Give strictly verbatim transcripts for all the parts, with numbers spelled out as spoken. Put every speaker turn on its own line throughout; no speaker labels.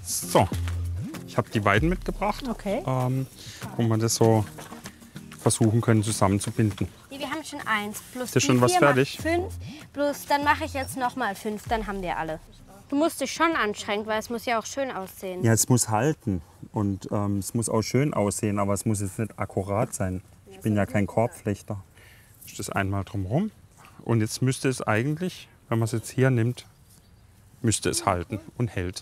So, ich habe die Weiden mitgebracht,
Okay.
ähm, wo wir das so versuchen können zusammenzubinden.
Nee, wir haben schon eins. Plus
Ist ja schon was fertig?
Fünf. Plus dann mache ich jetzt noch mal fünf. Dann haben wir alle. Du musst dich schon anstrengen, weil es muss ja auch schön aussehen.
Ja, es muss halten und ähm, es muss auch schön aussehen, aber es muss jetzt nicht akkurat sein. Ich bin ja kein Korbflechter. Ich das einmal drumherum und jetzt müsste es eigentlich, wenn man es jetzt hier nimmt, müsste es halten und hält.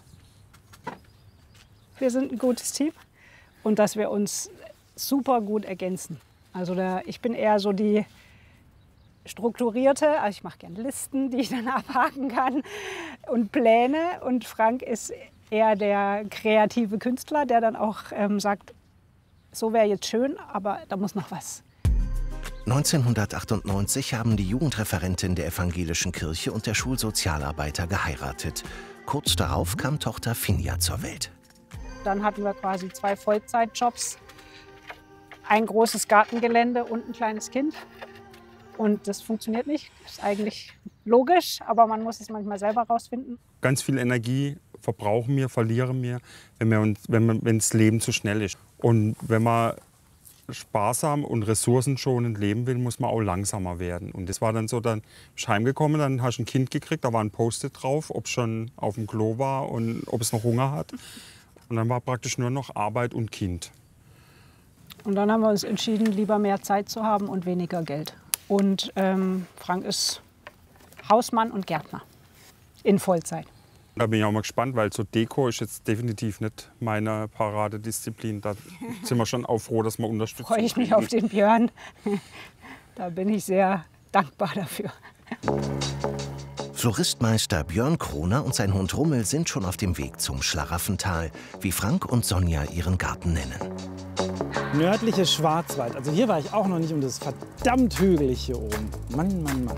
Wir sind ein gutes Team und dass wir uns super gut ergänzen. Also da, ich bin eher so die strukturierte, also ich mache gerne Listen, die ich dann abhaken kann und Pläne. Und Frank ist eher der kreative Künstler, der dann auch ähm, sagt, so wäre jetzt schön, aber da muss noch was.
neunzehnhundertachtundneunzig haben die Jugendreferentin der evangelischen Kirche und der Schulsozialarbeiter geheiratet. Kurz darauf kam Tochter Finja zur Welt.
Dann hatten wir quasi zwei Vollzeitjobs, ein großes Gartengelände und ein kleines Kind. Und das funktioniert nicht. Das ist eigentlich logisch, aber man muss es manchmal selber rausfinden.
Ganz viel Energie verbrauchen wir, verlieren wir, wenn, wir uns, wenn, man, wenn das Leben zu schnell ist. Und wenn man sparsam und ressourcenschonend leben will, muss man auch langsamer werden. Und das war dann so, dann bist du heimgekommen, dann hast du ein Kind gekriegt, da war ein Post-it drauf, ob es schon auf dem Klo war und ob es noch Hunger hat. Und dann war praktisch nur noch Arbeit und Kind.
Und dann haben wir uns entschieden, lieber mehr Zeit zu haben und weniger Geld. Und ähm, Frank ist Hausmann und Gärtner in Vollzeit.
Da bin ich auch mal gespannt, weil so Deko ist jetzt definitiv nicht meine Paradedisziplin. Da sind wir schon auch froh, dass wir unterstützen.
Freue ich mich auf den Björn. Da bin ich sehr dankbar dafür.
Floristmeister Björn Kroner und sein Hund Rummel sind schon auf dem Weg zum Schlaraffental, wie Frank und Sonja ihren Garten nennen.
Nördliches Schwarzwald. Also hier war ich auch noch nicht und es ist verdammt hügelig hier oben. Mann, Mann, Mann.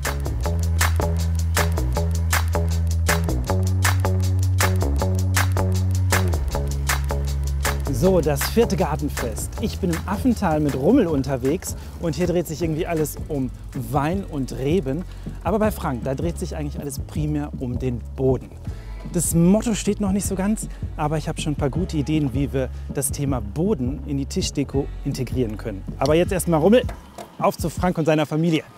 So, das vierte Gartenfest. Ich bin im Affental mit Rummel unterwegs und hier dreht sich irgendwie alles um Wein und Reben. Aber bei Frank, da dreht sich eigentlich alles primär um den Boden. Das Motto steht noch nicht so ganz, aber ich habe schon ein paar gute Ideen, wie wir das Thema Boden in die Tischdeko integrieren können. Aber jetzt erstmal Rummel, auf zu Frank und seiner Familie.